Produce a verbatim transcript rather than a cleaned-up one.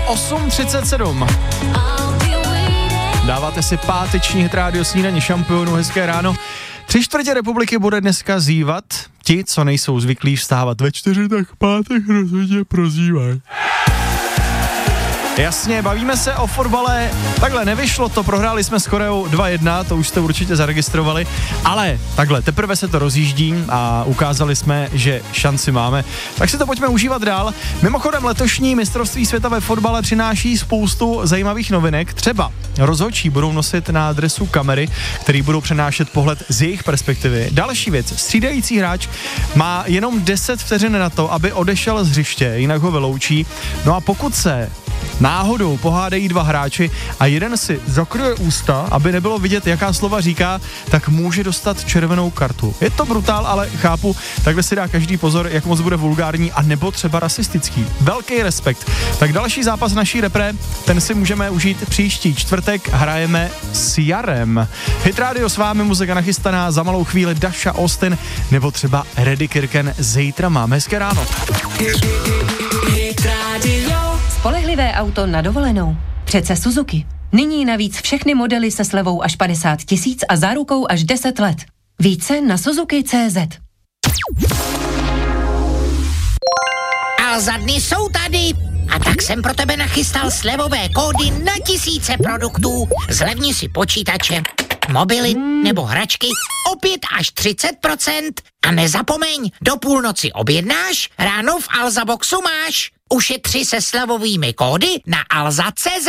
osm třicet sedm. Dáváte si páteční hit rádio snídaně šampionů, hezké ráno. Tři čtvrtě republiky bude dneska zívat. Ti, co nejsou zvyklí vstávat ve čtyři, tak pátek rozhodně prozívají. Jasně, bavíme se o fotbale, takhle nevyšlo to, prohráli jsme s Koreou dva jedna, to už jste určitě zaregistrovali, ale takhle, teprve se to rozjíždí a ukázali jsme, že šanci máme, tak si to pojďme užívat dál. Mimochodem letošní mistrovství světa ve fotbale přináší spoustu zajímavých novinek, třeba rozhodčí budou nosit na dresu kamery, který budou přenášet pohled z jejich perspektivy. Další věc, střídající hráč má jenom deset vteřin na to, aby odešel z hřiště, jinak ho vyloučí, no a pokud se náhodou pohádají dva hráči a jeden si zakryje ústa, aby nebylo vidět, jaká slova říká, tak může dostat červenou kartu. Je to brutál, ale chápu, takhle si dá každý pozor, jak moc bude vulgární a nebo třeba rasistický. Velký respekt. Tak další zápas naší repre, ten si můžeme užít příští čtvrtek, hrajeme s Jarem. Hit Radio s vámi, muzika nachystaná, za malou chvíli Dasha Austin nebo třeba Reddy Kirken. Zítra máme hezké ráno. Spolehlivé auto na dovolenou. Přece Suzuki. Nyní navíc všechny modely se slevou až padesát tisíc a zárukou až deset let. Více na Suzuki tečka cé zet. Alza dny jsou tady. A tak jsem pro tebe nachystal slevové kódy na tisíce produktů. Zlevni si počítače, mobily nebo hračky o pět až třicet procent. A nezapomeň, do půlnoci objednáš, ráno v Alza Boxu máš. Ušetři se slevovými kódy na alza tečka cé zet.